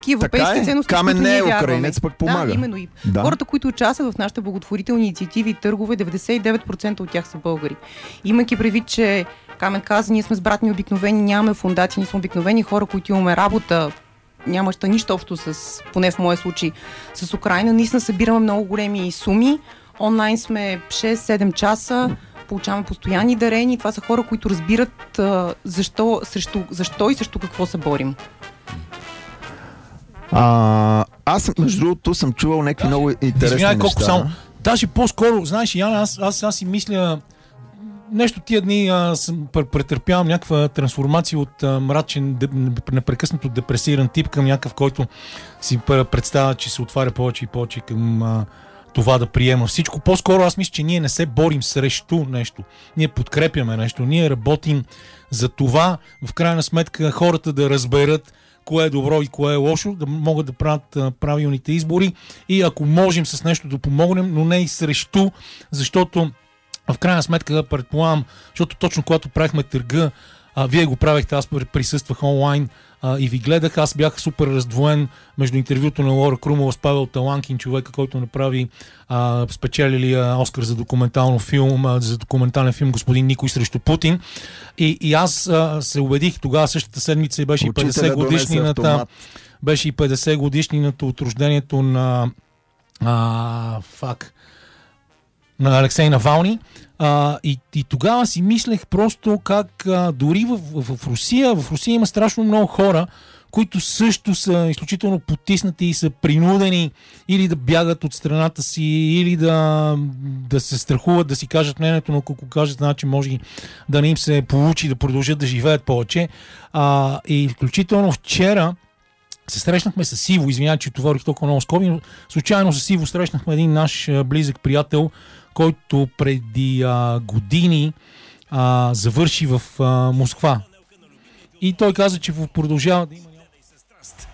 европейски ценности, Камен които не ние е вярваме. украинец, пък помага. Да, именно. И хората, които участват в нашите благотворителни инициативи и търгове, 99% от тях са българи. Имайки предвид, че Камен каза, ние сме с брат ни обикновени, нямаме фундации, ние сме обикновени хора, които имаме работа, нямаща нищо общо с, поне в моя случай, с Украйна. Наистина събираме много големи суми. Онлайн сме 6-7 часа, получаваме постоянни дарения. Това са хора, които разбират защо и срещу какво се борим. Аз, между другото, съм чувал някакви много интересни неща. Даже по-скоро, знаеш, Яна, аз си мисля, нещо тия дни претърпявам някаква трансформация от мрачен, непрекъснато депресиран тип към някакъв, който си представя, че се отваря повече и повече към това да приема всичко. По-скоро аз мисля, че ние не се борим срещу нещо. Ние подкрепяме нещо. Ние работим за това, в крайна сметка, хората да разберат кое е добро и кое е лошо, да могат да правят правилните избори и ако можем с нещо да помогнем, но не и срещу, защото в крайна сметка предполагам, защото точно когато правихме търга, вие го правихте, аз присъствах онлайн и ви гледах, аз бях супер раздвоен между интервюто на Лора Крумова с Павел Таланкин, човека, който направи спечелилия Оскар за документален филм Господин Никой срещу Путин. И аз се убедих тогава, същата седмица беше и 50 годишнината. Беше и 50 годишнината от рождението на на Алексей Навални. И тогава си мислех просто как дори в Русия има страшно много хора, които също са изключително потиснати и са принудени или да бягат от страната си, или да се страхуват, да си кажат мнението, но ако кажат, значи може да не им се получи да продължат да живеят повече. И включително вчера се срещнахме с Иво, извинявай, че отворих толкова много скоби, но случайно с Иво срещнахме един наш близък приятел, който преди години завърши в Москва. И той каза, че продължава да има